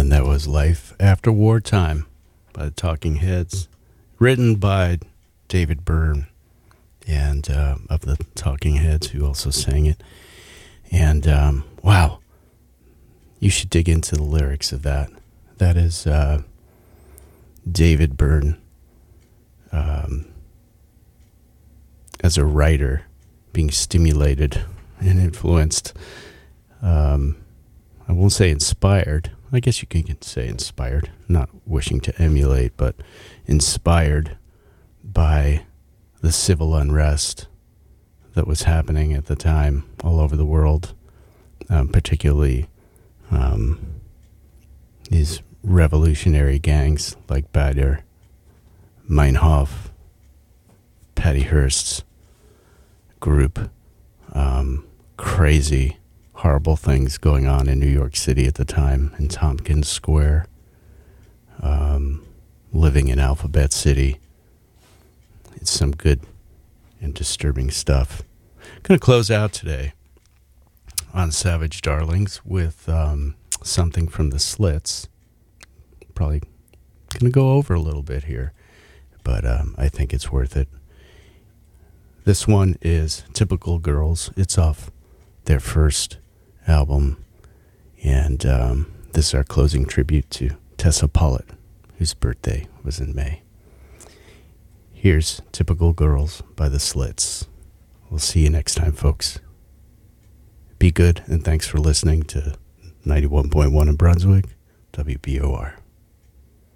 And that was Life After Wartime by the Talking Heads, written by David Byrne, and of the Talking Heads, who also sang it. And wow, you should dig into the lyrics of that. That is David Byrne as a writer being stimulated and influenced. I won't say inspired. I guess you can say inspired, not wishing to emulate, but inspired by the civil unrest that was happening at the time all over the world, particularly these revolutionary gangs like Baader, Meinhof, Patty Hearst's group. Crazy, horrible things going on in New York City at the time, in Tompkins Square, living in Alphabet City. It's some good and disturbing stuff. Going to close out today on Savage Darlings with something from the Slits. Probably going to go over a little bit here, but I think it's worth it. This one is Typical Girls. It's off their first album, and this is our closing tribute to Tessa Pollitt, whose birthday was in May. Here's Typical Girls by the Slits. We'll see you next time, folks. Be good, and thanks for listening to 91.1 in Brunswick, WBOR.